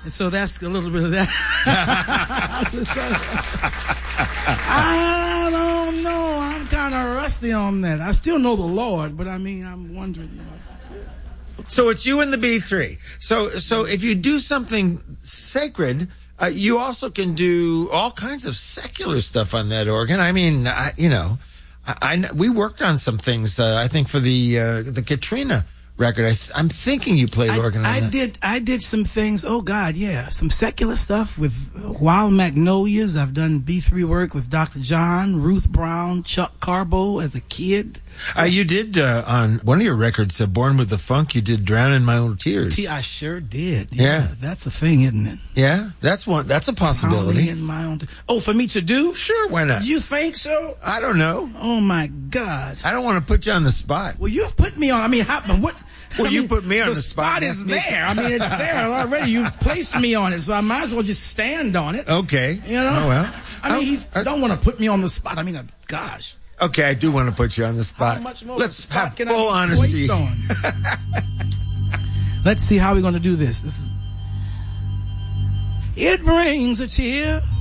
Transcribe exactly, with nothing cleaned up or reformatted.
And so that's a little bit of that. I don't know. I'm kind of rusty on that. I still know the Lord, but I mean, I'm wondering. You know. So it's you and the B three. So so if you do something sacred, uh, you also can do all kinds of secular stuff on that organ. I mean, I, you know, I, I we worked on some things. Uh, I think for the uh, the Katrina record. I th- I'm thinking you played I, organ on I that. did. I did some things. Oh God, yeah, some secular stuff with Wild Magnolias. I've done B three work with Doctor John, Ruth Brown, Chuck Carbo as a kid. Uh, you did uh, on one of your records, uh, "Born with the Funk." You did "Drown in My Own Tears." I sure did. Yeah, yeah. That's a thing, isn't it? Yeah, that's one. That's a possibility. In my own t- oh, for me to do? Sure, why not? You think so? I don't know. Oh my God! I don't want to put you on the spot. Well, you've put me on. I mean, how, what? Well, I you mean, put me on the, the spot. The spot is there. I mean, it's there already. You've placed me on it, so I might as well just stand on it. Okay. You know? Oh, well. I mean, oh, you uh, don't want to put me on the spot. I mean, uh, gosh. Okay, I do want to put you on the spot. How much more Let's spot have can full I be honesty. placed on? Let's see how we're going to do this. This is. It brings a tear